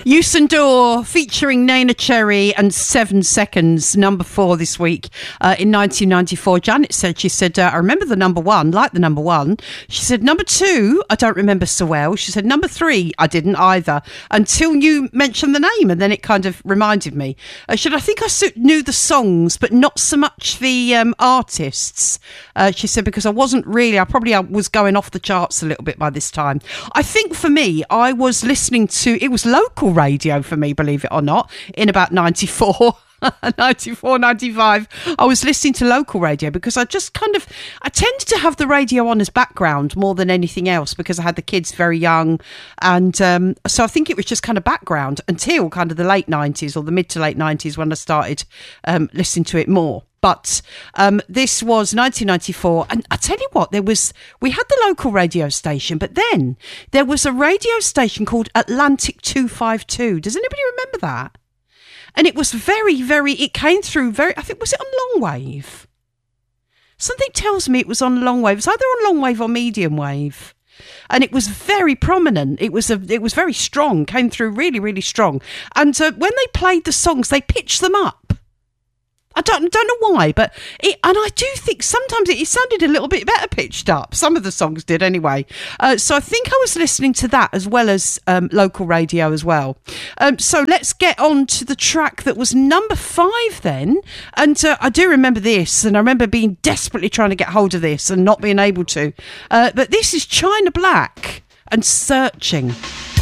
Usendor featuring Nana Cherry and 7 Seconds, number 4 this week in 1994. Janet said, I remember the number 1, like the number 1. She said, number 2, I don't remember so well. She said, number 3, I didn't either, until you mentioned the name, and then it kind of reminded me. I think I knew the songs, but not so much the artists. She said, because I was going off the charts a little bit by this time. I think for me, I was listening to, it was local radio for me, believe it or not, in about 94, 95. I was listening to local radio because I tended to have the radio on as background more than anything else because I had the kids very young. And so I think it was just kind of background until kind of the late 90s or the mid to late 90s when I started listening to it more. But this was 1994, and I tell you what, we had the local radio station, but then there was a radio station called Atlantic 252. Does anybody remember that? And it was it came through I think, was it on long wave? Something tells me it was on long wave. It was either on long wave or medium wave. And it was very prominent. It was very strong, came through really, really strong. And when they played the songs, they pitched them up. I don't know why, but and I do think sometimes it sounded a little bit better pitched up. Some of the songs did anyway. So I think I was listening to that as well as local radio as well. So let's get on to the track that was number 5 then. And I do remember this, and I remember being desperately trying to get hold of this and not being able to. But this is China Black and Searching.